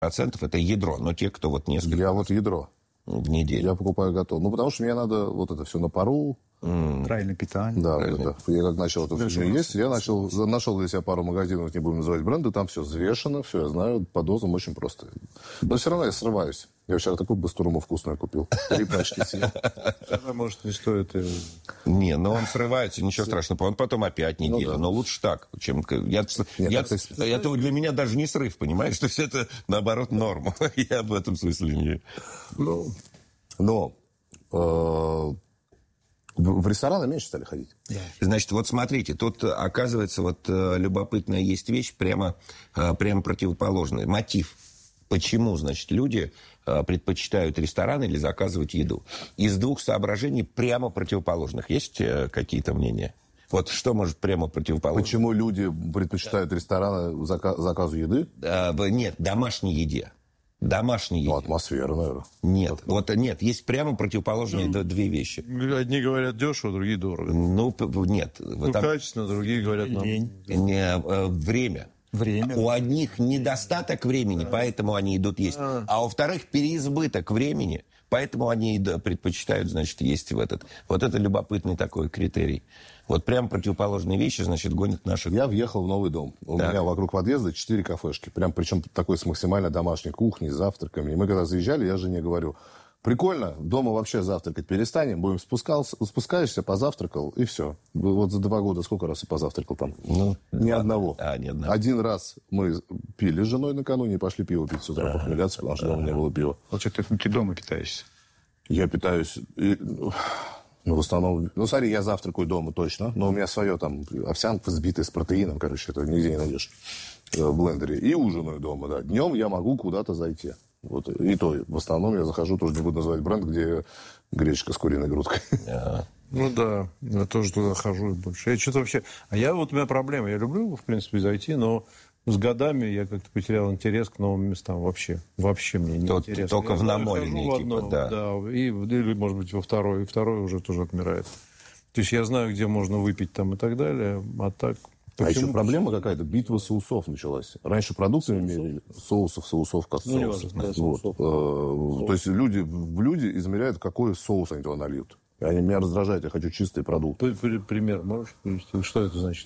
процентов это ядро, но те, кто вот несколько... Я вот ядро. В неделю. Я покупаю готов. Ну, потому что мне надо вот это все на пару. Правильное питание. Да, да. Я как начал это все есть, я нашел для себя пару магазинов, не будем называть бренды, там все взвешено, все я знаю, по дозам очень просто. Но все равно я срываюсь. Я вчера такую бастурму вкусную купил. 3 пачки съел. Может, не стоит... Не, но он срывается, ничего страшного. Он потом опять неделю. Но лучше так, чем... Это для меня даже не срыв, понимаешь? То есть это, наоборот, норма. Я в этом смысле не... Но... В рестораны меньше стали ходить. Значит, вот смотрите, тут, оказывается, вот любопытная есть вещь, прямо противоположная. Мотив. Почему, значит, люди предпочитают рестораны или заказывать еду? Из 2 соображений прямо противоположных. Есть какие-то мнения? Вот что может прямо противоположно? Почему люди предпочитают рестораны заказу еды? Нет, домашней еде. Домашний еде. Ну, атмосфера, наверное. Нет, нет, есть прямо противоположные 2 вещи. Одни говорят дешево, другие дорого. Ну, нет. Качественно, другие говорят... Время. У одних недостаток времени, поэтому они идут есть. А у вторых переизбыток времени, поэтому они предпочитают, значит, есть в этот. Вот это любопытный такой критерий. Вот прям противоположные вещи, значит, гонят наши... Я въехал в новый дом. У меня вокруг подъезда 4 кафешки. Прям, причем такой с максимально домашней кухней, с завтраками. И мы когда заезжали, я жене говорю, прикольно, дома вообще завтракать перестанем, будем спускаешься, позавтракал, и все. Вот за 2 года сколько раз я позавтракал там? Ни одного. Ни одного. 1 раз мы пили с женой накануне и пошли пиво пить с утра, похмеляться, потому что дома не было пива. Получается, ты дома питаешься? Я питаюсь... в основном... смотри, я завтракаю дома точно, но у меня свое там овсянка взбитая с протеином, короче, это нигде не найдешь в блендере. И ужинаю дома, да. Днем я могу куда-то зайти. Вот. И то, в основном я захожу, тоже не буду называть бренд, где гречка с куриной грудкой. Ну да, я тоже туда хожу больше. Я что-то вообще... у меня проблема. Я люблю, в принципе, зайти, но с годами я как-то потерял интерес к новым местам. Вообще мне не интересно. Только в намолении, типа, да. Или, может быть, во второй. И второй уже тоже отмирает. То есть я знаю, где можно выпить там и так далее, а так... А еще проблема какая-то, битва соусов началась. Раньше продуктами мерили, соусов как соусов. То есть люди измеряют, какой соус они туда нальют. Меня раздражает, я хочу чистый продукт. Пример можешь привести? Что это значит?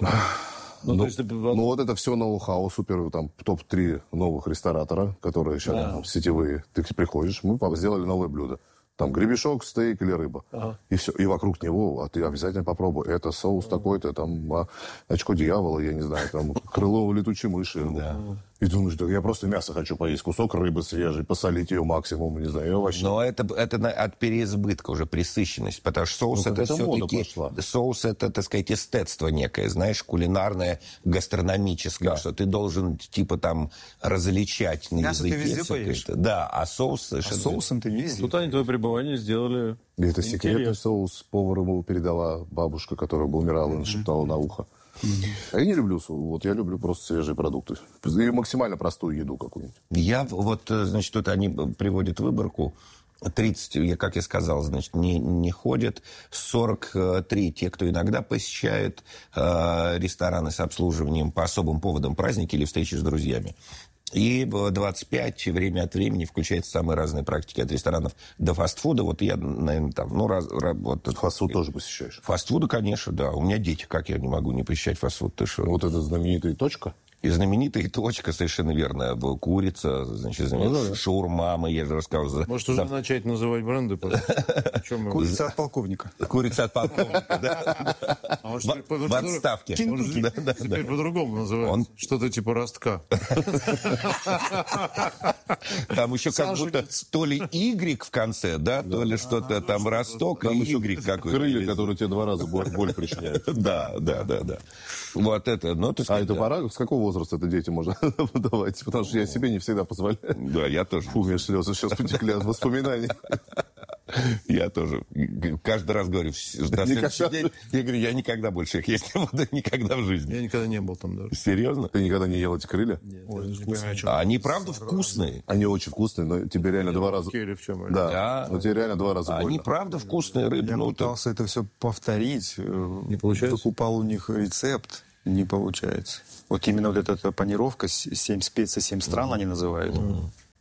Вот это все ноу-хау, супер, там, топ-3 новых ресторатора, которые сейчас сетевые. Ты приходишь, мы сделали новое блюдо. Там гребешок, стейк или рыба. И все. И вокруг него, а ты обязательно попробуй. Это соус такой-то, там, очко дьявола, я не знаю, там, крыло летучей мыши. И думаешь, я просто мясо хочу поесть, кусок рыбы свежей, посолить ее максимум, не знаю, овощи. Но это от переизбытка уже, пресыщенность, потому что соус это все-таки... Соус это, так сказать, эстетство некое, знаешь, кулинарное, гастрономическое, что ты должен, типа, там, различать на мясо языке. Мясо ты везде поешь? Да, а соус совершенно... соусом ты не везде. Тут они твое пребывание сделали. Это секретный соус повару ему передала бабушка, которая бы умирала, и нашептала на ухо. Я не люблю соус. Вот я люблю просто свежие продукты. И максимально простую еду какую-нибудь. Значит, тут они приводят выборку. 30, как я сказал, значит, не ходят. 43 те, кто иногда посещает рестораны с обслуживанием по особым поводам, праздники или встречи с друзьями. И 25 время от времени включается самые разные практики от ресторанов до фастфуда. Вот я, наверное, там... Фастфуд тоже посещаешь? Фастфуда, конечно, да. У меня дети, как я не могу не посещать фастфуд? Ты что? Вот это знаменитая точка? И знаменитая точка, совершенно верно. Курица, значит, шаурма, я же рассказывал. Может, уже начать называть бренды? Курица от полковника. Курица от полковника, да. В отставке. Теперь по-другому называется. Что-то типа ростка. Там еще как будто то ли Y в конце, да, то ли что-то там росток, и Y какой-то. Крылья, которые тебе 2 раза боль причиняют. Да. Вот это, А это пора? С какого возраста это детям можно давать? Потому что я себе не всегда позволяю. Да, я тоже. Фу, у меня слезы сейчас потекли от воспоминаний. Я тоже. Каждый раз говорю, на следующий день, я говорю, я никогда больше их есть не буду, никогда в жизни. Я никогда не был там даже. Серьезно? Ты никогда не ел эти крылья? Нет. Они правда вкусные? Они очень вкусные, но тебе реально 2 раза... Да, но тебе реально 2 раза больно. Они правда вкусные рыбы. Я пытался это все повторить. Не получается? Покупал у них рецепт. Не получается. Вот именно вот эта панировка, 7 специй, 7 стран они называют.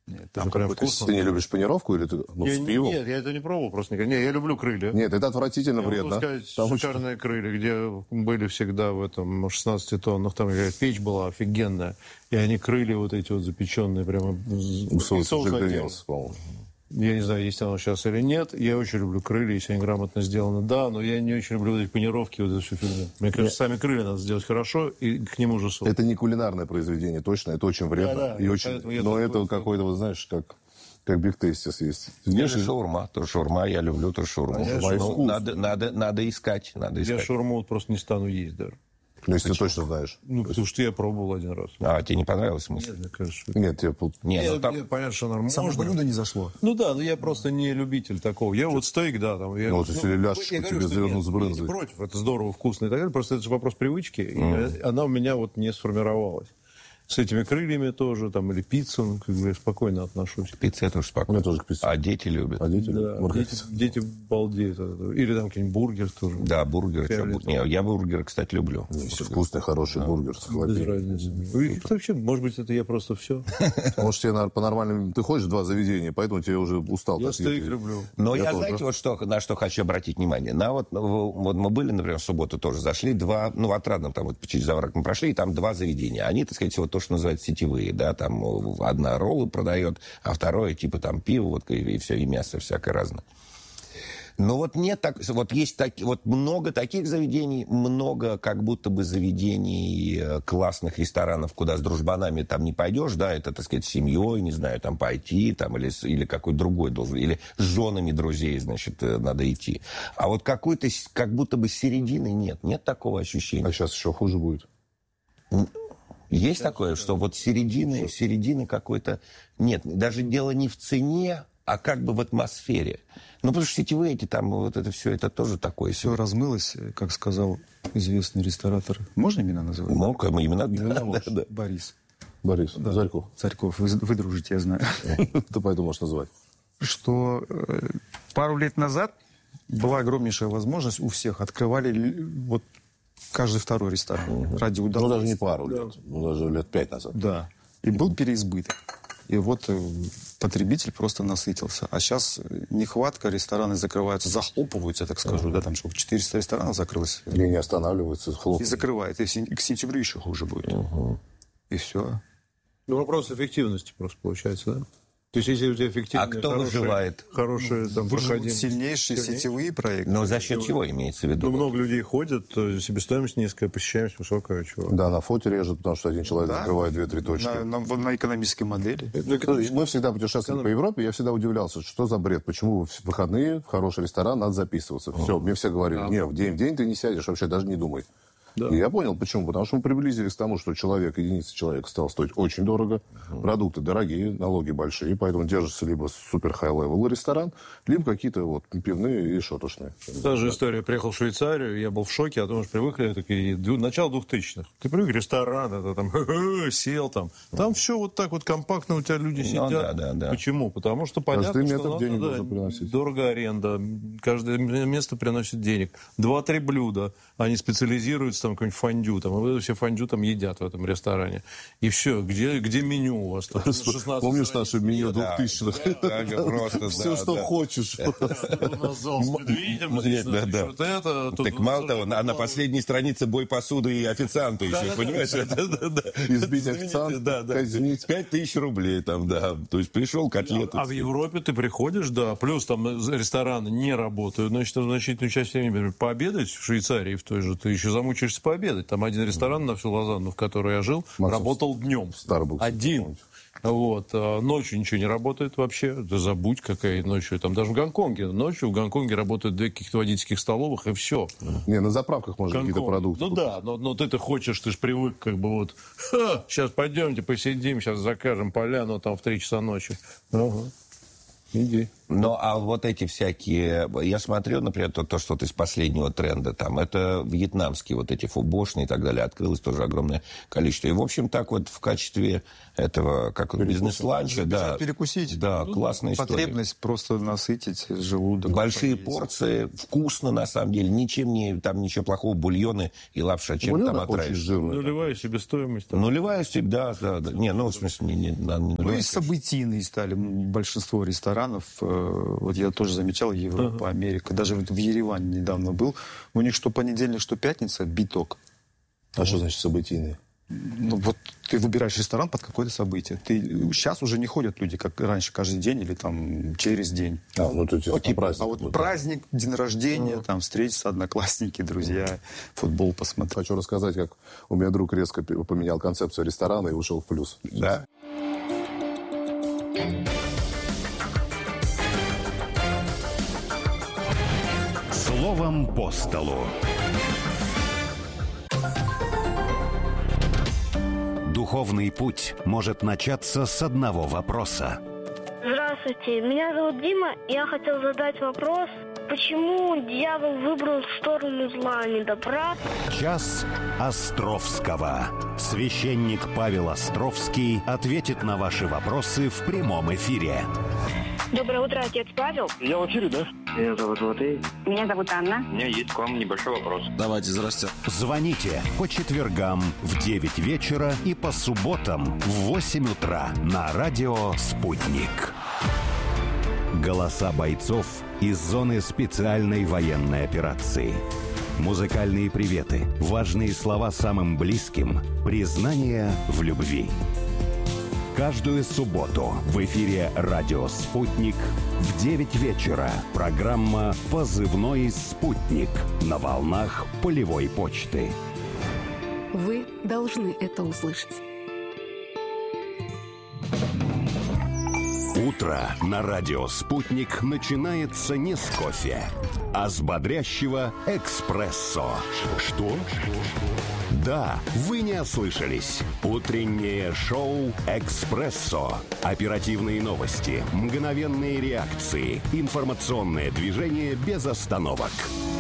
Нет, Там прям вкусно. Ты не любишь панировку или ты с пивом? Нет, я это не пробовал просто никогда. Не, я люблю крылья. Нет, это отвратительно вредно. Могу сказать, шикарные крылья, где были всегда в этом 16 тоннах, там печь была офигенная, и они крылья вот эти вот запеченные прямо. Соус Джек, по-моему. Я не знаю, есть оно сейчас или нет. Я очень люблю крылья, если они грамотно сделаны, да, но я не очень люблю вот эти панировки, вот эту всю фигню. Мне кажется, сами крылья надо сделать хорошо, и к нему же соус. Это не кулинарное произведение, точно, это очень вредно. Да, и очень... Но это какой-то, вот знаешь, как Биг Тейсти съесть. Есть шаурма. Тоже шаурма, я люблю тоже шаурму. Надо искать. Я шаурму вот просто не стану есть даже. Ну, если ты точно знаешь. Ну, потому что я пробовал один раз. А тебе не понравилось смысл? Нет, мне кажется. Нет, тебе... Понятно, что нормально. Само блюдо не зашло. Ну да, но я просто не любитель такого. Я вот стейк, да. Там, Ну, вот если ляшечку тебе завернут с брынзой. Я не против, это здорово, вкусно и так далее. Просто это же вопрос привычки. И она у меня вот не сформировалась. С этими крыльями тоже, там, или пиццу, ну, как бы я спокойно отношусь. Пицца я тоже спокойно. Я тоже к пицце. А дети любят. А дети Да, любят? дети балдеют. Или там какой-нибудь бургер тоже. Да, бургер. Я бургеры, кстати, люблю. Вкусный, хороший бургер с Без хлопьями. разницы. Вообще, может быть, это я просто все. Может, тебе по-нормальному... Ты ходишь в 2 заведения, поэтому тебе уже устал. Я стейк люблю. Но я тоже. знаете, вот на что хочу обратить внимание. Вот мы были, например, в субботу тоже, зашли 2, в Отрадном, там вот через Заврак мы прошли, и там 2 заведения. Они, так сказать, вот то, что называется сетевые, да, там одна роллы продает, а второе типа там пиво, вот, и все, и мясо всякое разное. Но вот нет так, вот есть вот много таких заведений, много как будто бы заведений классных ресторанов, куда с дружбанами там не пойдешь, да, это, так сказать, с семьей, не знаю, там пойти, там, или какой-то другой должен, или с женами друзей, значит, надо идти. А вот какой-то, как будто бы середины нет такого ощущения. А сейчас еще хуже будет. Есть такое, что вот середины какой-то нет. Даже дело не в цене, а как бы в атмосфере. Ну, потому что сетевые эти там, вот это все, это тоже такое. Все размылось, как сказал известный ресторатор. Можно имена называть? Мог, имена. Да. Борис. Борис, да. Зарьков. Царьков. Вы дружите, я знаю. Ты поэтому можешь назвать. Что пару лет назад была огромнейшая возможность, у всех открывали вот каждый второй ресторан. Ради удовольствия. Ну, даже не пару лет. Ну, даже лет 5 назад. Да. И был переизбыток. И вот потребитель просто насытился. А сейчас нехватка, рестораны закрываются, захлопываются, так скажу. Да, там сколько, 400 ресторанов закрылось. И не останавливаются, хлопают. И закрывает. И к сентябрю еще хуже будет. И все. Ну, вопрос эффективности просто получается, да? То есть, если у тебя эффективно, кто выживает? Хорошие там проходимые. Сильнейшие сетевые проекты. Но за счет чего имеется в виду? Ну, много людей ходят, себестоимость низкая, посещаемость высокая. Чего? Да, на фоте режет, потому что один человек закрывает 2-3 точки. На экономической модели. Мы всегда путешествовали по Европе, я всегда удивлялся, что за бред, почему в выходные в хороший ресторан надо записываться. Все, мне все говорили, не, в день ты не сядешь, вообще даже не думай. Да. И я понял, почему. Потому что мы приблизились к тому, что единица человека стала стоить очень дорого, продукты дорогие, налоги большие, поэтому держится либо супер хай-левел ресторан, либо какие-то вот пивные и шотошные. Та же история. Приехал в Швейцарию, я был в шоке, а то, что привыкли, такие, начало 2000-х. Ты привык, ресторан, это там, сел там. Там все вот так вот компактно, у тебя люди сидят. Да. Почему? Потому что понятно, что денег нужно приносить. Дорого аренда, каждое место приносит денег. 2-3 блюда, они специализируются, там, какой-нибудь фондю, там, и вы все фондю там едят в этом ресторане. И все, где меню у вас? Там, помнишь наше меню 2000-х? Просто, все, что хочешь. Так мало того, на последней странице бой посуды и официанта еще, понимаешь? Избить официанта, казнить. 5000 рублей там, да. То есть пришел котлету. А в Европе ты приходишь, да, плюс там рестораны не работают, значит, значительную часть времени, например, пообедать в Швейцарии в той же, ты еще замучаешься пообедать. Там один ресторан на всю Лозанну, в которой я жил, работал днем. Starbucks. Один. Вот. А ночью ничего не работает вообще. Да забудь, какая ночью. Там даже в Гонконге. Ночью в Гонконге работают 2 каких-то водительских столовых, и все. Не, на заправках можно какие-то продукты. Ну да, но ты хочешь, ты же привык, как бы вот, сейчас пойдемте, посидим, сейчас закажем поляну там в 3 часа ночи. Ага. Иди. Ну, а вот эти всякие... Я смотрю, например, то, что из последнего тренда, там, это вьетнамские вот эти фубошные и так далее. Открылось тоже огромное количество. И, в общем, так вот в качестве этого, как бизнес-ланча... Да, перекусить. Да, классная история. Потребность просто насытить желудок. Большие порции, вкусно, на самом деле. Ничем не... Там ничего плохого, бульоны и лапша. Чем там отравишь? Нулевая себестоимость. Нулевая себестоимость, да. Не, ну, в смысле, не ну, и событийные стали большинство ресторанов. Вот я тоже замечал, Европа, Америка. Даже вот в Ереване недавно был. У них что понедельник, что пятница биток. А что значит событийные? Ну, вот ты выбираешь ресторан под какое-то событие. Сейчас уже не ходят люди, как раньше, каждый день или там через день. Ну, это типа праздник. А вот праздник, день рождения, там встретиться, одноклассники, друзья, футбол посмотреть. Хочу рассказать, как у меня друг резко поменял концепцию ресторана и ушел в плюс. Да. Словом по столу. Духовный путь может начаться с одного вопроса. Здравствуйте, меня зовут Дима. Я хотел задать вопрос, почему дьявол выбрал сторону зла, а не добра? Час Островского. Священник Павел Островский ответит на ваши вопросы в прямом эфире. Доброе утро, отец Павел. Я в эфире, да? Меня зовут Матвей. Меня зовут Анна. У меня есть к вам небольшой вопрос. Давайте, здрасте. Звоните по четвергам в 9 вечера и по субботам в 8 утра на радио «Спутник». Голоса бойцов из зоны специальной военной операции. Музыкальные приветы, важные слова самым близким, признание в любви. Каждую субботу в эфире «Радио Спутник» в 9 вечера программа «Позывной Спутник» на волнах полевой почты. Вы должны это услышать. Утро на радио «Спутник» начинается не с кофе, а с бодрящего эспрессо. Что? Да, вы не ослышались. Утреннее шоу «Экспрессо». Оперативные новости, мгновенные реакции, информационное движение без остановок.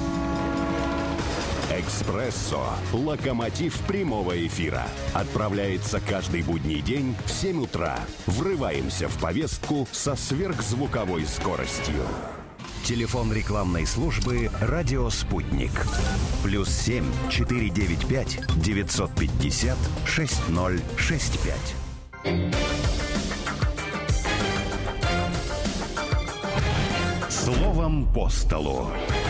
«Экспрессо» – локомотив прямого эфира. Отправляется каждый будний день в 7 утра. Врываемся в повестку со сверхзвуковой скоростью. Телефон рекламной службы «Радио Спутник». +7 495 950 6065. Словом по столу.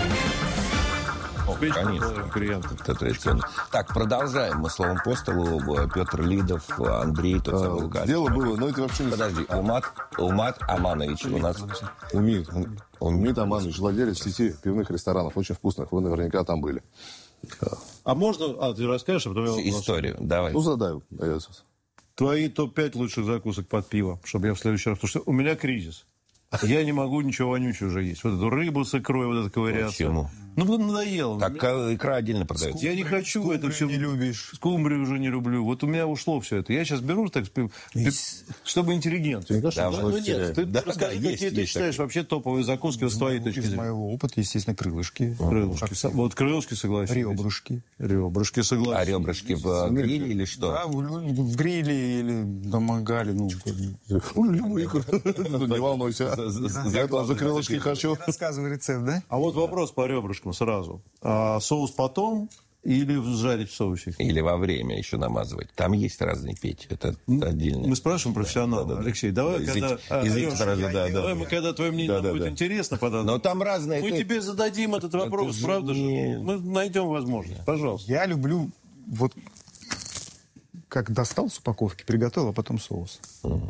Конечно. Так, продолжаем. Мы словом по столу. Петр Лидов, Андрей, тот самый Галь. Дело было, но это вообще не... Подожди, Умат Аманович у нас... Умит Аманович, владелец сети пивных ресторанов, очень вкусных. Вы наверняка там были. А можно... ты расскажешь, а потом я... Историю, давай. Ну, задаю. Твои топ-5 лучших закусок под пиво, чтобы я в следующий раз... Потому что у меня кризис. Я не могу ничего вонючего уже есть. Вот эту рыбу с икрой, вот это ковыряться. Почему? Ну, надоело. Так икра отдельно продается. Я не хочу это все. Не любишь. Скумбрию уже не люблю. Вот у меня ушло все это. Я сейчас беру, так, чтобы интеллигент. Ну нет, ты расскажи, какие ты считаешь вообще топовые закуски с твоей точки зрения. Из моего опыта, естественно, крылышки. Вот крылышки согласен. Ребрышки согласен. А ребрышки в гриле или что? Да, в гриле или на мангале. Любую икру. Не волнуйся. Я тоже крылышки хочу. Рассказывай рецепт, да? А вот вопрос по ребрышкам сразу. Соус потом или жарить в соусе? Или во время еще намазывать. Там есть разные печи. Это отдельно. Мы спрашиваем профессионала. Да. Алексей, давай, когда твое мнение будет интересно, но там разные... Мы тебе зададим этот вопрос, правда же? Мы найдем возможность. Пожалуйста. Я люблю вот как достал с упаковки, приготовил, а потом соус.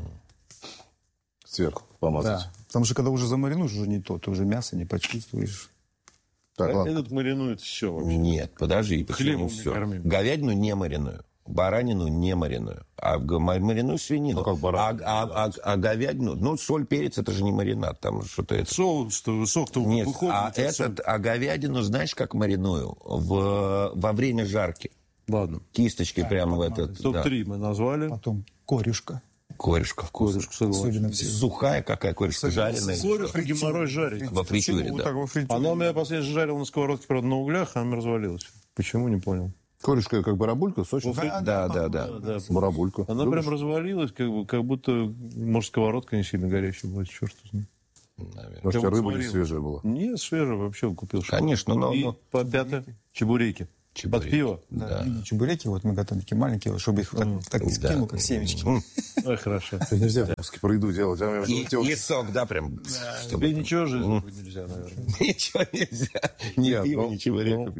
Сверху помазать. Да. Потому что когда уже замаринуешь, уже не то. Ты уже мясо не почувствуешь. Так, ладно. Этот маринует все вообще. Нет, подожди, почему все? Говядину не мариную, баранину не мариную, а мариную свинину. Ну, как баранину. А говядину, соль, перец, это же не маринад, там что-то это. Соус-то, сок-то нет, выходит. А говядину, знаешь, как мариную? Во время жарки. Ладно. Кисточкой прямо в этот. Топ-3 мы назвали. Потом корешка. Корешка вкусная. Согласен. Сухая какая корешка, жареная. Корешка геморрой жарить. Во фритюре, да. Она у меня последний жарила на сковородке, правда, на углях, а она развалилась. Почему, не понял. Корешка как барабулька, сочная? Да. Барабулька. Она Любишь? прям развалилась, как будто, может, сковородка не сильно горячая была, черт знает. Наверное. Может, у тебя рыба не свежая была? Нет, свежая вообще купил. Конечно, но... И по пятое чебуреки. Под пиво. Да. Чебуреки, вот мы готовим такие маленькие, чтобы их так скинул, как семечки. Ой, хорошо. Это нельзя выпуски про еду делать. И сок, да, прям. Тебе ничего же нельзя, наверное. Ничего нельзя. Ни пива, ни чебуреков.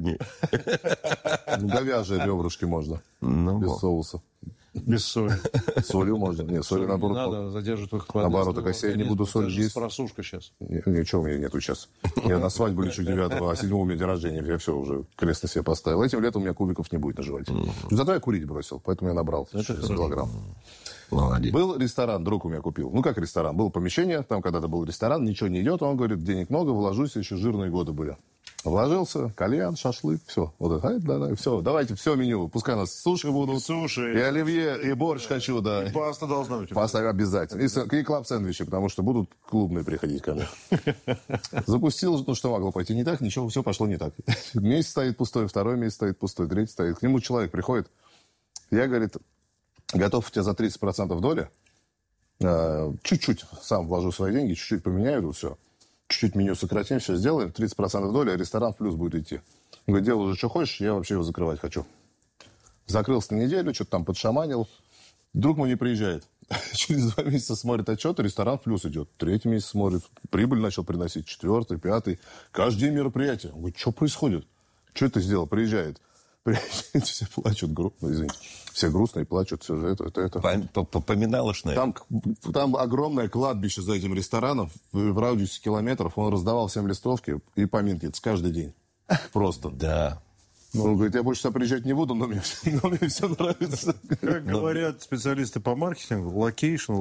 Говяжьи ребрышки можно. Без соуса. Без соли. Солью можно. Нет, соли наоборот. Надо задерживать их. Наоборот, так если я не буду соль есть. Просушка сейчас. Ничего у меня нету сейчас. Я на свадьбу лечу 9-го, а 7-го у меня день рождения. Я все уже крест на себе поставил. Этим летом у меня кубиков не будет на животе. Зато я курить бросил, поэтому я набрал 6 килограмм. Молодец. Был ресторан, друг у меня купил. Ну, как ресторан? Было помещение, там когда-то был ресторан, ничего не идет. Он говорит, денег много, вложусь, еще жирные годы были. Вложился, кальян, шашлык, все. Вот это, да, все, давайте, все меню. Пускай у нас суши будут. Суши. И оливье, и борщ хочу, да. И паста должна быть. Паста обязательно. И клаб-сэндвичи, потому что будут клубные приходить ко мне. Запустил, ну, что могло пойти не так, ничего, все пошло не так. Месяц стоит пустой, второй месяц стоит пустой, третий стоит. К нему человек приходит, я, говорит, готов тебе за 30% доли, чуть-чуть сам вложу свои деньги, чуть-чуть поменяю, вот все. Чуть-чуть меню сократим, все сделаем, 30% доли, а ресторан в плюс будет идти. Он говорит, делай уже, что хочешь, я вообще его закрывать хочу. Закрылся на неделю, что-то там подшаманил. Друг мой не приезжает. Через 2 месяца смотрит отчет, ресторан в плюс идет. 3-й месяц смотрит, прибыль начал приносить, 4-й, 5-й. Каждый день мероприятие. Он говорит, что происходит? Что ты сделал? Приезжает. Приезжает, все плачут, извините. Все грустные, плачут, все это. Поминалочное. Там огромное кладбище за этим рестораном, в радиусе километров. Он раздавал всем листовки и поминки каждый день. Просто. Да. Он говорит, я больше сюда приезжать не буду, но мне все нравится. Как говорят специалисты по маркетингу, локейшн.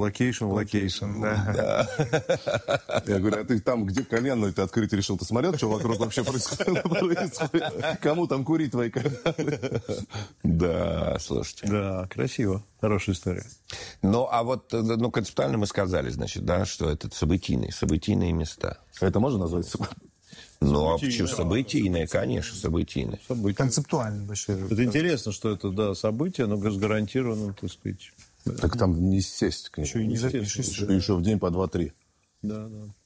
Да. Я говорю, а ты там, где кальян ты открыть решил, ты смотрел, что вокруг вообще происходит? Кому там курить твои кальяны? Да, слушайте. Да, красиво. Хорошая история. Ну, а вот, концептуально мы сказали, значит, да, что это событийные места. Это можно назвать? Ну, а почему событийное? Конечно, событийное. Концептуально вообще. Это интересно, что это, да, событие, но с гарантированным, так сказать. Так там не сесть к нему. Еще и не запишешь. Еще в день по 2-3. Да.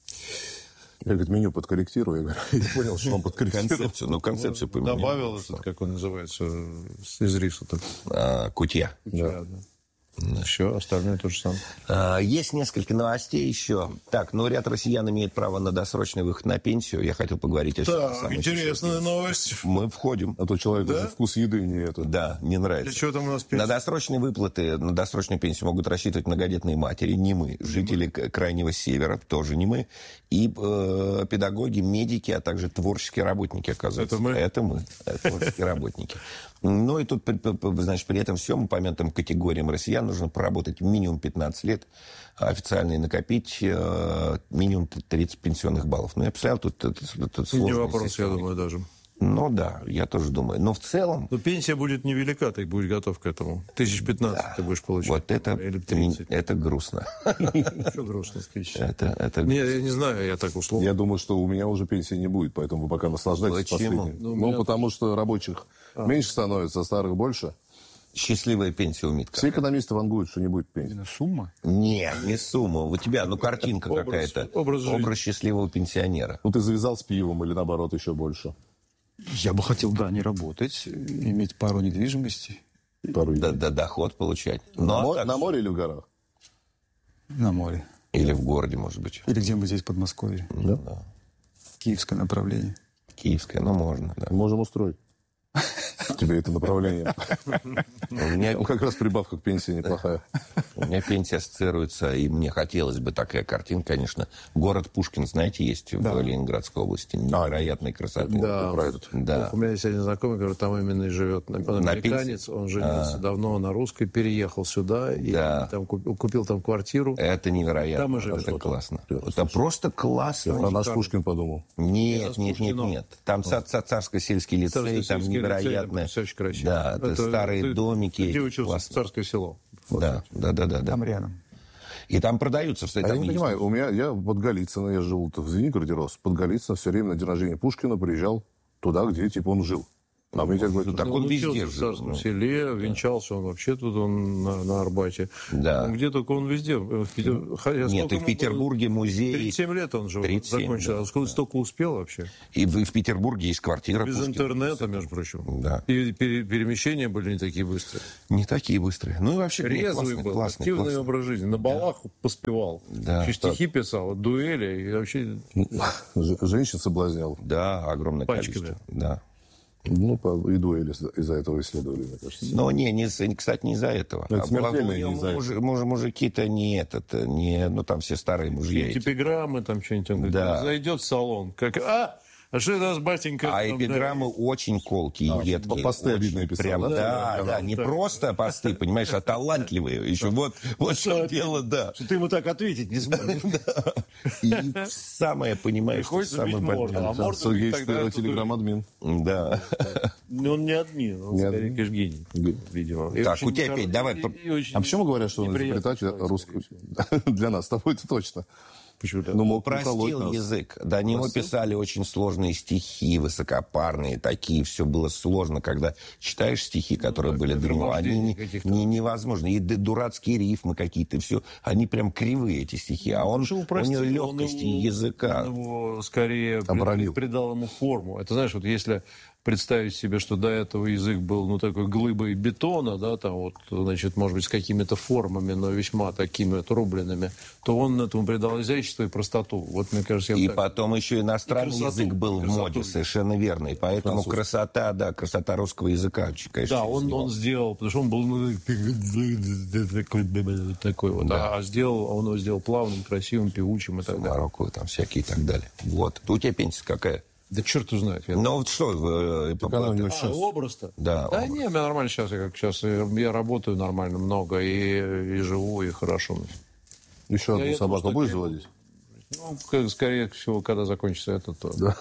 Я, говорит, меню подкорректирую. Я говорю, я понял, что он подкорректировал. Концепцию поменял. Добавил этот, как он называется, из риса. Кутья. Да. Все, остальное то же самое. Есть несколько новостей еще. Так, ряд россиян имеет право на досрочный выход на пенсию. Я хотел поговорить о Так, интересная новость. Мы входим. А то человек даже вкус еды не это. Да, не нравится. Для чего там у нас пенсия? На досрочные выплаты, на досрочную пенсию могут рассчитывать многодетные матери, не мы. Жители Крайнего Севера, тоже не мы. И педагоги, медики, а также творческие работники, оказывается. Это мы, творческие работники. Ну и тут, значит, при этом всем упомянутым категориям россиян нужно проработать минимум 15 лет, а официально и накопить минимум 30 пенсионных баллов. Ну, я представлял, тут сложно. Не вопрос, я думаю, даже. Ну да, я тоже думаю. Но в целом... Но пенсия будет невелика, ты будешь готов к этому. 1015 ты будешь получать. Вот это, или 30. Это грустно. Что грустно? Это... Я не знаю, я так условно. Я думаю, что у меня уже пенсии не будет, поэтому вы пока наслаждайтесь последним. Ну, потому что рабочих меньше становится, а старых больше. Счастливая пенсия у Митка. Все экономисты вангуют, что не будет пенсии. Сумма? Нет, не сумма. У тебя, картинка какая-то. Образ счастливого пенсионера. Ну, ты завязал с пивом или, наоборот, еще больше? Я бы хотел, не работать, иметь пару недвижимостей. Доход получать. На море или в горах? На море. Или в городе, может быть. Или где-нибудь здесь, в Подмосковье. Да. Киевское направление. Киевское, можно, да. Можем устроить. Тебе это направление. У меня как раз прибавка к пенсии неплохая. У меня пенсия ассоциируется, и мне хотелось бы такая картина, конечно. Город Пушкин, знаете, есть в Ленинградской области. Невероятной красоты. Да. У меня есть один знакомый, который там именно и живет. Он американец, он женился давно на русской, переехал сюда, и там купил там квартиру. Это невероятно. Там и живет. Это классно. Это просто классно. Я про наш Пушкин подумал. Нет. Там царско-сельский лицей, там невероятно. Очень красиво. Да, это старые домики. Где учился? Царское село. Да. Там рядом. И там продаются. Я не понимаю, я под Голицыно, я жил в Звенигороде рос, под Голицыно все время на день рождения Пушкина приезжал туда, где типа он жил. А мне говорят, так он везде жил. В селе, венчался он вообще тут, он на Арбате. Да. Где только он везде. Нет, и в Петербурге музей. 37 лет он жил, закончил. Да. Столько успел вообще. И в Петербурге есть квартира. Без интернета, между прочим. Да. И перемещения были не такие быстрые. Не такие быстрые. Ну и вообще резвый был, активный образ жизни. На балах поспевал. Да. Еще стихи писал, дуэли и вообще... Женщин соблазнял. Да, огромное количество. Да. Ну, и дуэли из-за этого исследовали, мне кажется. Но кстати, не из-за этого. Это смертельно не из-за этого. Мужики-то не там все старые мужья. Эпиграммы, там что-нибудь. Да. Зайдет в салон. Как, а что это у нас, батенька? А эпиграммы очень колкие, едкие. Посты обидные писал, прям, да, не просто посты, понимаешь, а талантливые. Еще вот что дело, да. Что ты ему так ответить не сможешь. И самое, понимаешь, самое большое. Сергей телеграм-админ. Да. Он не админ, он скорее, конечно, гений, видимо. Так, у тебя опять, давай. А почему говорят, что он изобретатель русского? Для нас, с тобой это точно. Ну, упростил язык. До него писали очень сложные стихи, высокопарные такие. Все было сложно, когда читаешь стихи, которые были до него. Они невозможны. И дурацкие рифмы какие-то, все. Они прям кривые, эти стихи. А у него легкость языка. Он его скорее придал ему форму. Это, знаешь, вот если... представить себе, что до этого язык был, такой глыбой бетона, да, там вот, значит, может быть, с какими-то формами, но весьма такими отрубленными, то он этому придал изящество и простоту. Вот, мне кажется, потом еще иностранный язык был в моде, совершенно верно. И поэтому красота русского языка, конечно. Да, он сделал, потому что он был такой вот, да. он его сделал плавным, красивым, певучим и так далее. Марокко, там всякие и так далее. Вот. У тебя пенсия какая? Да черт знает. Ну вот что? Образ-то? Да, образ. Не, у меня нормально сейчас. Я работаю нормально много и живу, и хорошо. Еще одну собаку будешь заводить? Ну, скорее всего, когда закончится это, то... Да.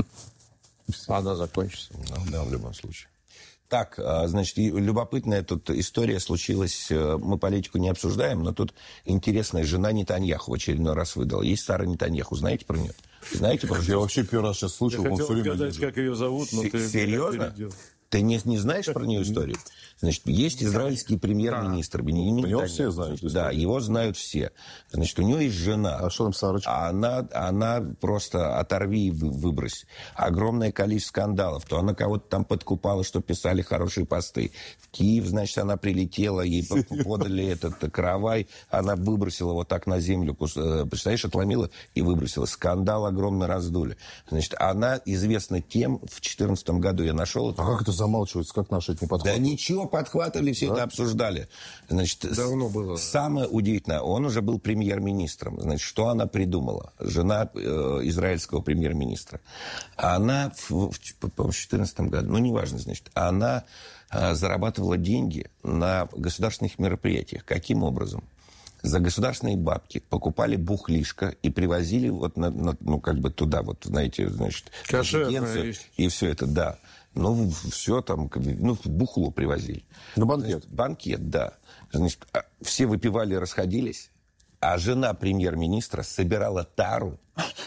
Она закончится. Да, в любом случае. Так, значит, любопытная тут история случилась. Мы политику не обсуждаем, но тут интересная жена Нетаньяху в очередной раз выдала. Есть Сара Нетаньяху, знаете про нее? Знаете про нее? Я вообще первый раз сейчас слышал. Я хотел угадать, как ее зовут, но ты... Серьезно? Ты не знаешь про нее историю? Значит, есть израильский премьер-министр Беньямин Нетаньяху. Его все знают. Да, его знают все. Значит, у него есть жена. А что там Сарочка? Она просто оторви и выбрось. Огромное количество скандалов. То она кого-то там подкупала, что писали хорошие посты. В Киев, значит, она прилетела, ей подали этот каравай, она выбросила вот так на землю. Представляешь, отломила и выбросила. Скандал огромно раздули. Значит, она известна тем, в 2014 году я нашел это. А как это замалчивается? Как наши это не подхватывают? Да ничего, подхватывали, все это обсуждали. Значит, давно было. Самое удивительное, он уже был премьер-министром. Значит, что она придумала? Жена израильского премьер-министра. Она в 2014 году, неважно, значит, она зарабатывала деньги на государственных мероприятиях. Каким образом? За государственные бабки покупали бухлишко и привозили вот туда, вот, знаете, значит, резиденцию, и все это, да. Все там, бухло привозили. На банкет? Значит, банкет, да. Значит, все выпивали, расходились, а жена премьер-министра собирала тару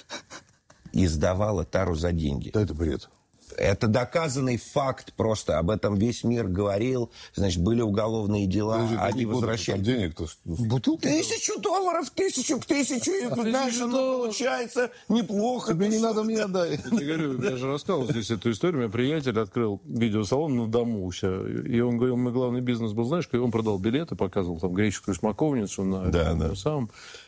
и сдавала тару за деньги. Да это бред. Это доказанный факт просто. Об этом весь мир говорил. Значит, были уголовные дела. Они возвращали. Денег-то? $1000, даже получается неплохо. Тебе не надо мне отдать. Я говорю, я же рассказывал здесь эту историю. У меня приятель открыл видеосалон на дому у себя. И он говорил, мой главный бизнес был, знаешь, он продал билеты, показывал там греческую смоковницу на самом.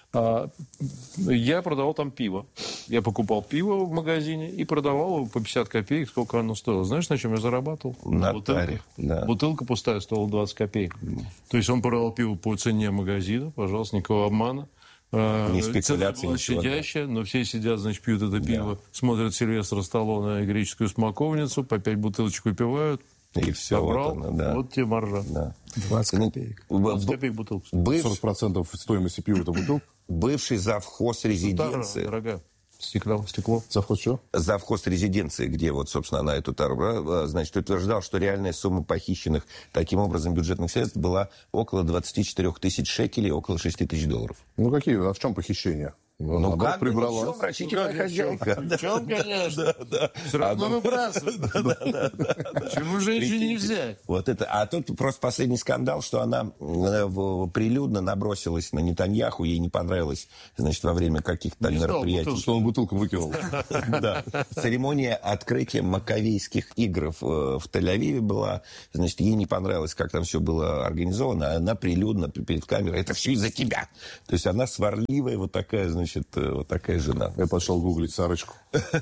Я продавал там пиво. Я покупал пиво в магазине и продавал его по 50 копеек, сколько оно стоило. Знаешь, на чем я зарабатывал? На таре. Да. Бутылка пустая стоила 20 копеек. То есть он продавал пиво по цене магазина, пожалуйста, никакого обмана. Не спекуляции, цена щадящая, но все сидят, значит, пьют это пиво, смотрят Сильвестра Сталлоне и греческую смоковницу, по 5 бутылочек выпивают. И все. Собрал, вот тебе маржа. Да. 20 копеек. 20 копеек бутылка. 40% стоимости пива это бутылка. Бывший завхоз резиденции. Дорога. Стекло. Завхоз что? Завхоз резиденции, где вот, собственно, она эту тару, значит, утверждал, что реальная сумма похищенных таким образом бюджетных средств была около 24 тысяч шекелей, около 6 тысяч долларов. Ну, какие? А в чем похищение? Ну, как прибрала? Ну, врачительная хозяйка. В чем, конечно. Все равно выбрасывают. Почему женщине не взять? Вот это. А тут просто последний скандал, что она прилюдно набросилась на Нетаньяху, ей не понравилось, значит, во время каких-то мероприятий. Что он бутылку выкинул. Да. Церемония открытия Маковейских игр в Тель-Авиве была. Значит, ей не понравилось, как там все было организовано, а она прилюдно перед камерой: это все из-за тебя. То есть она сварливая, вот такая, значит, вот такая жена. Я пошел гуглить Сарочку.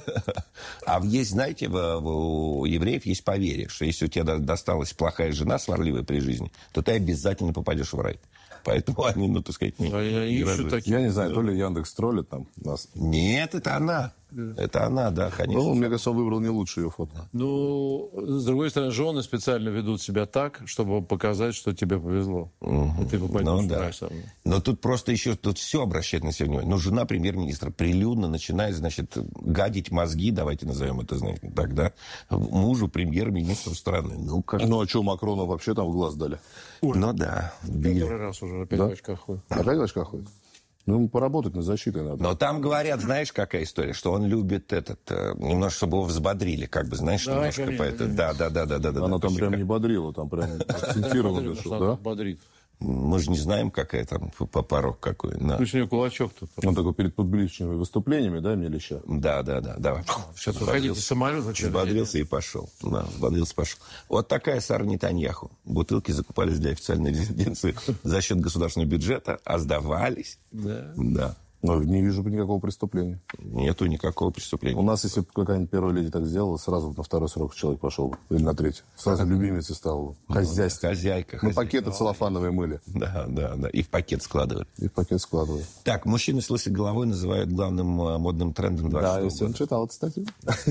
А есть, знаете, у евреев есть поверье, что если у тебя досталась плохая жена, сварливая при жизни, то ты обязательно попадешь в рай. Поэтому они, ну, так сказать, Я не знаю, то ли Яндекс троллит там нас. Нет, это она. Это она, да, конечно. Ну, мне кажется, он выбрал не лучшее ее фото. Ну, с другой стороны, жены специально ведут себя так, чтобы показать, что тебе повезло. И ты попадешь в рай сам. Но тут просто еще тут все обращает на себя внимание. Ну, жена премьер-министра прилюдно начинает, значит, гадить мозги, давайте назовем это, знаете, так, да, мужу премьер-министру страны. Ну, как... Ну, а что, Макрону вообще там в глаз дали? Ну, да. Который раз уже опять в очках ходит. Опять в очках ходит? Ну, поработать над защитой надо. Но там говорят, знаешь, какая история, что он любит немножко, чтобы его взбодрили, как бы, знаешь, да, немножко конечно, по этому. Да. Она там прям не бодрила, там прям акцентировано, да? Бодрит. Мы же не знаем, какая там порог какой. Да. Пусть у него кулачок тут. Он такой перед публичными выступлениями, да, мне леща? Да. Сейчас выходите с самолета. Взбодрился и пошел. Да, взбодрился и пошел. Вот такая Сара Нетаньяху. Бутылки закупались для официальной резиденции за счет государственного бюджета, а сдавались. Да. Но не вижу никакого преступления. Нету никакого преступления. У нас, если бы какая-нибудь первая леди так сделала, сразу на второй срок человек пошел бы. Или на третий. Сразу любимицей стал. Хозяйство. Хозяйка. Мы пакеты целлофановые мыли. Да. И в пакет складывали. Так, мужчины с лысой головой называют главным модным трендом 26 года. Да, я сегодня читал эту статью.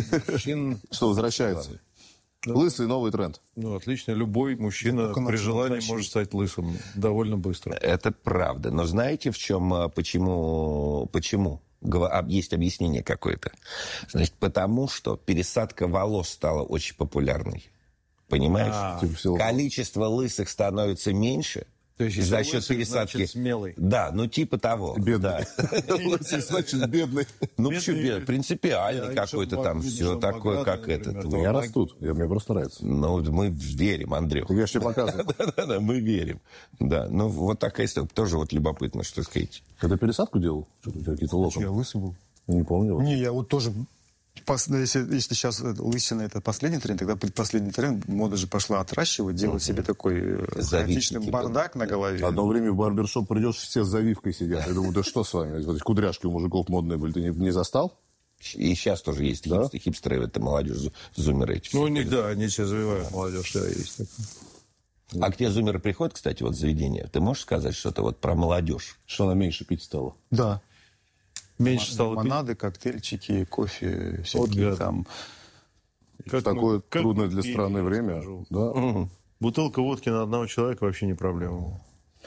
Что возвращается. Лысый новый тренд. Ну, отлично. Любой мужчина при желании может стать лысым довольно быстро. Это правда. Но знаете, в чем, почему? Есть объяснение какое-то. Значит, потому что пересадка волос стала очень популярной. Понимаешь? Количество лысых становится меньше. То есть, за счет пересадки. Значит, смелый. Да, ну типа того. Бедный. Значит, бедный. Ну, почему бедный? Принципиальный какой-то там, все такое, как этот. У меня растут, мне просто нравится. Ну, мы верим, Андрюх. Я же тебе показываю. Да, мы верим. Да, ну, вот такая история. Тоже вот любопытно, что сказать. Когда пересадку делал? Что-то у тебя какие-то локоны? Я лысый был. Не помню. Не, я вот тоже... Если сейчас лысина это последний тренд, тогда предпоследний тренд, мода же пошла отращивать, делать себе такой хаотичный бардак на голове. Одно время в барбершоп придешь, все с завивкой сидят. Я думаю, да что с вами? Вот эти кудряшки у мужиков модные были, ты не застал? И сейчас тоже есть хипстеры, это молодежь, зумеры эти. Ну, они все завивают молодежь, да, есть такое. А к тебе зумеры приходят, кстати, вот в заведение? Ты можешь сказать что-то вот про молодежь? Что она меньше пить стала? Да. Меньше стало лимонады, коктейльчики, кофе, всякие там. В такое трудное для страны время. Да. Бутылка водки на одного человека вообще не проблема.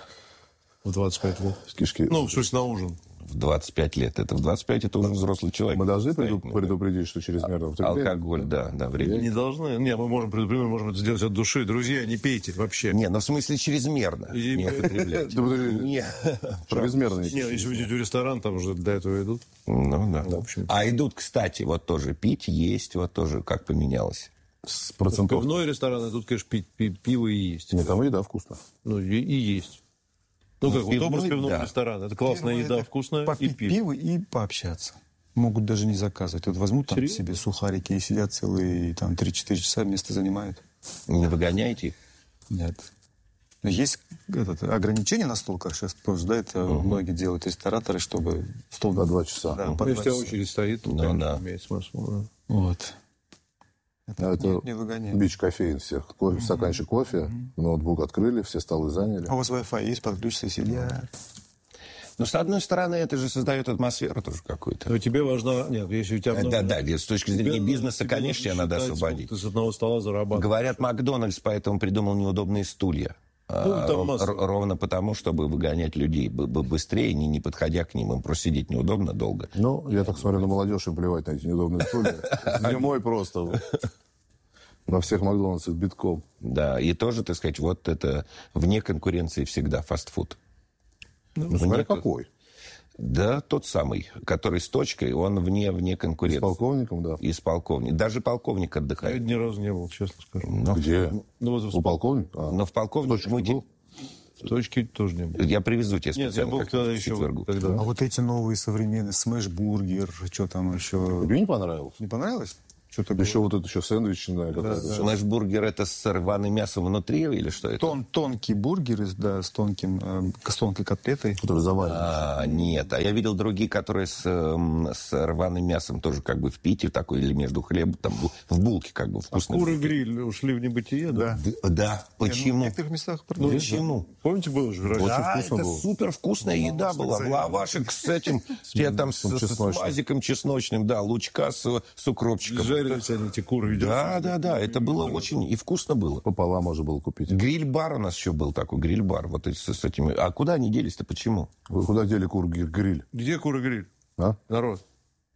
В 25 лет. Кишки. Ну, в смысле, на ужин. В 25 лет. Это в 25 это уже взрослый человек. Мы должны предупредить, что чрезмерно употребление? Алкоголь, да, время. Не должны. Не, мы можем предупредить, мы можем это сделать от души. Друзья, не пейте вообще. Не, ну в смысле чрезмерно. Не употреблять. Чрезмерно не пейте. Если вы идете в ресторан, там уже до этого идут. Ну да. А идут, кстати, вот тоже пить, есть, вот тоже как поменялось. С процентов. Пивной ресторан, а тут, конечно, пиво и есть. Нет, там еда вкусная. Ну, и есть. Ну, как вот образ пивного ресторана. Это классная еда, вкусная. Попить пиво и пообщаться. Могут даже не заказывать. Вот возьмут там себе сухарики и сидят целые там 3-4 часа, место занимают. Не выгоняете их? Нет. Но есть ограничение на стол, как сейчас позже, да, это многие делают рестораторы, чтобы стол... По 2 часа. Да, по 2 часа. Если очередь стоит, то имеет смысл. Вот. Это не выгоняет. Бич-кофеин всех. Стаканчик кофе, ноутбук открыли, все столы заняли. А у вас Wi-Fi есть, подключишься и сидят. Но, с одной стороны, это же создает атмосферу тоже какую-то. Но тебе важно... Нет, если у тебя много... Да, с точки зрения бизнеса, конечно, надо освободить. Ты с одного стола зарабатываешь. Говорят, Макдональдс поэтому придумал неудобные стулья. ровно потому, чтобы выгонять людей быстрее, не подходя к ним. Им просто сидеть неудобно долго. Ну, я так смотрю на молодежь, им плевать на эти неудобные стулья. Зимой просто. На всех Макдональдсах битком. Да, и тоже, так сказать, вот это вне конкуренции всегда фастфуд. Ну, смотря какой. Да, тот самый, который с точкой, он вне конкуренции. И с полковником, да. И с полковником. Даже полковник отдыхает. Я ни разу не был, честно скажу. Где? У полковника? Но в полковнике был. В точке тоже не был. Я привезу тебе специально. Нет, я был тогда еще. А вот эти новые современные, смэш-бургер, что там еще? Тебе не понравилось? Не понравилось? Что-то еще вот это еще сэндвичная какая-то. Да. Смэш-бургер это с рваным мясом внутри или что это? Тонкий бургер, да, с тонкой котлетой. Который завариваешь. Нет, я видел другие, которые с рваным мясом тоже как бы в пите такой, или между хлебом, там в булке как бы вкусно. Куры-гриль ушли в небытие, да? Да, почему? В некоторых местах Почему? Помните, было же раньше? Да, это супер вкусная еда была. В лавашек с этим, там с мазиком чесночным, да, лучка с укропчиком. Они эти куры видят. Да, это было очень и вкусно было. Пополам можно было купить. Гриль-бар у нас еще был такой, гриль-бар. Вот с этими. А куда они делись-то, почему? Вы куда дели кур-гриль? Где куры-гриль? А? Народ.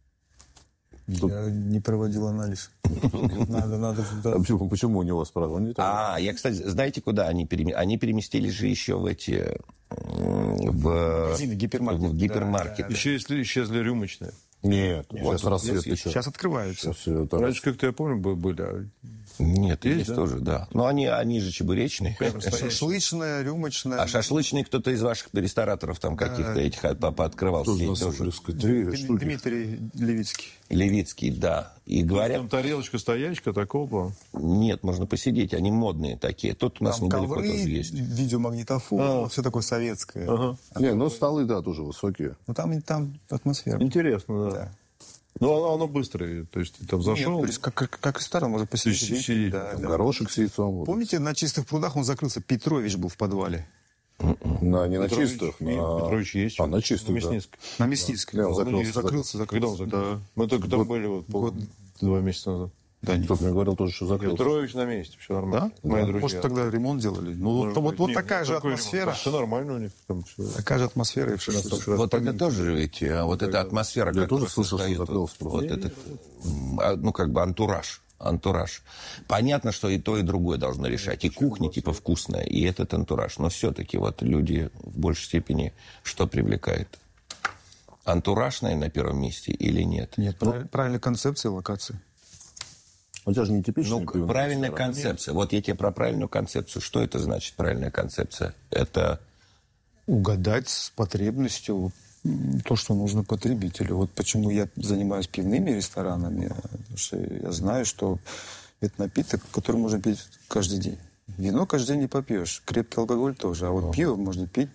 Я не проводил анализ. Надо. Почему у него спрашивали? Я, кстати, знаете, куда они переместились? Они переместились же еще в эти... В гипермаркет. Еще исчезли рюмочные. Нет, сейчас рассвет еще. Сейчас открываются. Раньше, как-то я помню, были. Нет, есть тоже, да. Но они же чебуречные. Шашлычная, рюмочная. А шашлычный кто-то из ваших рестораторов там каких-то этих пооткрывал. Дмитрий Левицкий. Левицкий, да. И говорят... Там тарелочка, стоячка, такого? Нет, можно посидеть. Они модные такие. Тут у нас недалеко тоже есть. Видеомагнитофон, все такое советское. Не, столы, да, тоже высокие. Ну, там атмосфера. Интересно, да. Ну, оно быстрое. То есть, ты там зашел... Нет, как ресторан, можно посидеть. Горошек с яйцом. Помните, на Чистых прудах он закрылся? Петрович был в подвале. Не на Чистых. Петрович есть. На Чистых, да. На Мясницкой. Он закрылся. Когда он закрылся? Да. Мы только там были 2 месяца назад. Да, кто-то мне говорил тоже, что закрылся. Петрович на месте, все нормально. Да? Мои друзья. Может, тогда ремонт делали. Ну, вот такая же атмосфера. Все нормально у них там. Такая же атмосфера и в 16. Вот это тоже, ведь, вот эта атмосфера, я тоже слышал, что закрылся. Вот это, как бы антураж. Понятно, что и то, и другое должно решать. И кухня, типа, вкусная, и этот антураж. Но все-таки вот люди в большей степени что привлекает? Антураж, наверное, на первом месте или нет? Нет, правильная концепция локации. У тебя же не типичный. Правильная концепция. Вот я тебе про правильную концепцию. Что это значит, правильная концепция? Это... Угадать с потребностью то, что нужно потребителю. Вот почему я занимаюсь пивными ресторанами. Потому что я знаю, что это напиток, который можно пить каждый день. Вино каждый день не попьешь. Крепкий алкоголь тоже. А вот пиво можно пить.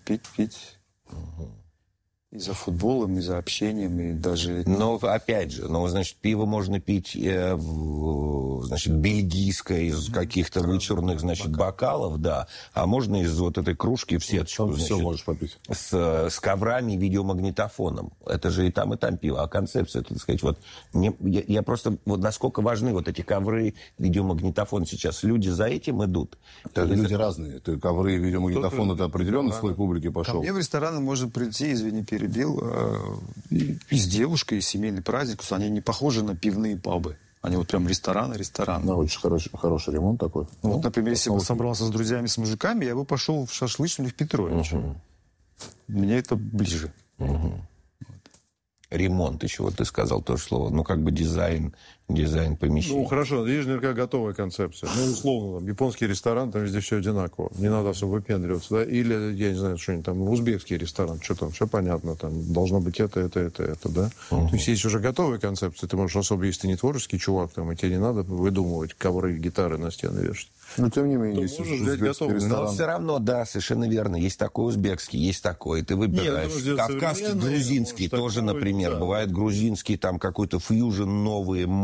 И за футболом, и за общением, и даже... Но, опять же, значит, пиво можно пить, значит, бельгийское, из каких-то вычурных, значит, бокалов, да. А можно из вот этой кружки в сеточку, значит, все можешь попить. С коврами и видеомагнитофоном. Это же и там пиво. А концепция, так сказать, вот... Я просто... Вот насколько важны вот эти ковры, видеомагнитофон сейчас. Люди за этим идут. Люди разные. Ковры и видеомагнитофон, это определенный слой публики пошел. Ко мне в рестораны можно прийти, извини, перебил, и с девушкой, и семейный праздник. Они не похожи на пивные пабы. Они вот прям рестораны. Да, очень хороший ремонт такой. Вот, например, если бы собрался с друзьями, с мужиками, я бы пошел в шашлычную в Петрович. Мне это ближе. Ремонт еще, вот ты сказал тоже слово. Как бы дизайн помещения. Ну, хорошо, есть наверняка готовая концепция. Условно, там, японский ресторан, там везде все одинаково. Не надо особо выпендриваться, да? Или, я не знаю, что-нибудь там, узбекский ресторан, что там, все понятно, там должно быть это, да? То есть есть уже готовые концепции, ты можешь, особо если ты не творческий чувак, там, и тебе не надо выдумывать ковры и гитары на стены вешать. Но, тем не менее, есть узбекский ресторан. Но все равно, да, совершенно верно. Есть такой узбекский, есть такой. Ты выбираешь. Кавказский, грузинский тоже, например. Бывает грузинский, там какой-то фьюжн, новые,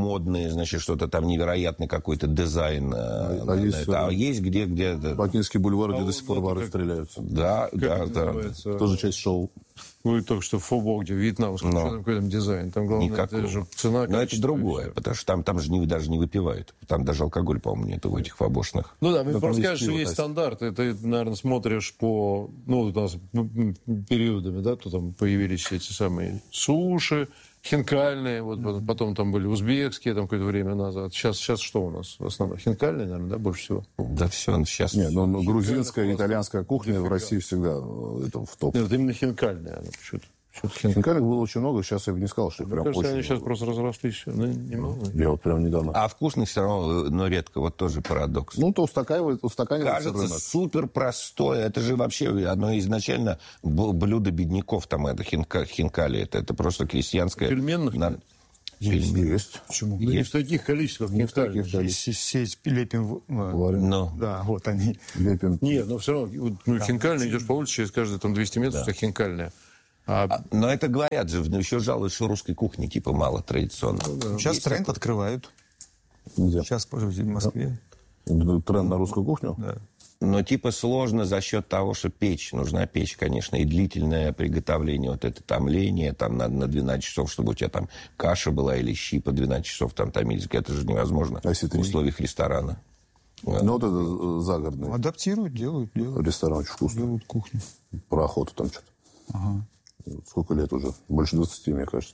модные, значит, что-то там невероятный какой-то дизайн. Есть где... Бакинский бульвар, где до сих пор бары стреляются. Да. Тоже часть шоу. Вы только что в Фобо, где вьетнамский, что какой там дизайн. Там главное, это же цена. Но это другое, потому что там же даже не выпивают. Там даже алкоголь, по-моему, нет в этих фобошных. Ну да, мы просто скажем, что есть стандарт. И ты, наверное, смотришь по... Ну, у нас периодами, да, то там появились эти самые суши, хинкальные, вот потом там были узбекские, там какое-то время назад. Сейчас что у нас в основном? Хинкальные, наверное, да, больше всего? Да все, сейчас... Нет, но грузинская, итальянская кухня в России всегда это в топ. Нет, вот именно хинкальная она почему-то. Хинкальных было очень много, сейчас я бы не сказал, что их прям кажется, очень они много. сейчас просто разрослись все. Ну, немало. Я вот прям недавно... А вкусных все равно, но редко. Вот тоже парадокс. Ну, то устаканивается кажется, рынок. супер простое. Это же вообще оно изначально блюдо бедняков. Там это хинкали. Это просто крестьянское... Пельменных? Есть. Почему? Ну, не в таких количествах. Не в таких количествах. Сеть лепим... Ну. Да, вот они. Лепим. Нет, но все равно, хинкальная, идешь по улице, через каждые там 200 метров, это хинкальная. Но это говорят же, еще жалуются, что русской кухни типа мало традиционно. Сейчас тренд открывают. Где? Сейчас, пожалуйста, в Москве. Тренд на русскую кухню? Да. Но типа сложно за счет того, что печь, нужна печь, конечно, и длительное приготовление, вот это томление, там надо на 12 часов, чтобы у тебя там каша была или щи по 12 часов там томились, это же невозможно в условиях ресторана. Ну, вот это загородный. Адаптируют, делают. Ресторан очень вкусный. Делают кухню. Про охоту там что-то. Ага. Сколько лет уже? Больше 20, мне кажется.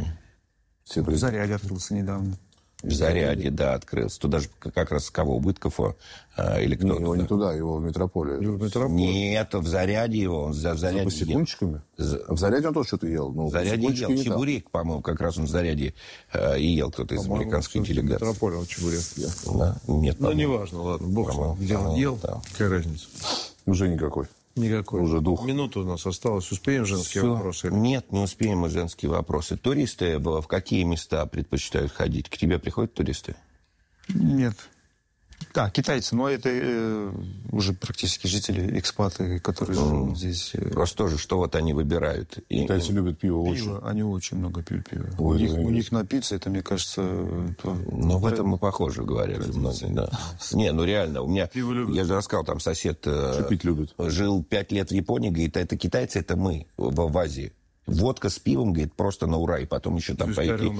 В Заряде открылся недавно. В Заряде, да, открылся. Туда же как раз кого? Убытков или кто? Его не туда, его в метрополе. Нет, в Заряде его. Он в Заряде с секундчиками? В Заряде он тоже что-то ел. В Заряде ел. Чебурек, по-моему, как раз он в Заряде и ел кто-то из американской делегации. В метрополе он чебурек ел. Да? Нет, ну, неважно, ладно. Бог где он ел, какая разница? Уже никакой. Никакой. Уже дух. Минута у нас осталась. Успеем женские вопросы? Нет, не успеем мы женские вопросы. Туристы в какие места предпочитают ходить? К тебе приходят туристы? Нет. Да, китайцы, но это уже практически жители, экспаты, которые живут здесь. Просто тоже, что вот они выбирают. Китайцы любят пиво очень. Они очень много пьют пиво. Ой, у них напиться, это, мне кажется... Ну, в этом мы похожи, говорят же многие, да. Не, ну реально, у меня... Я же рассказал, там сосед... пить любит. Жил 5 лет в Японии, говорит, это китайцы, это мы в Азии. Водка с пивом, говорит, просто на ура. И потом еще там пойти,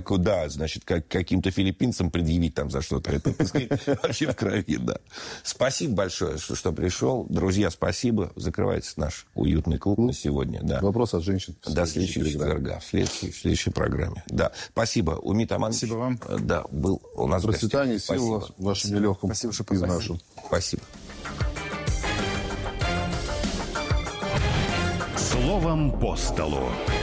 каким-то филиппинцам предъявить там за что-то. Это, так сказать, вообще в крови, да. Спасибо большое, что пришел. Друзья, спасибо. Закрывается наш уютный клуб на сегодня. Да. Вопрос от женщин. До следующего четверга. В следующей программе. Да. Спасибо. Умит Аманович. Спасибо вам. Да, был у нас процветание, сил в вашем нелегком. Спасибо, что из нашего. Спасибо. Словом по столу.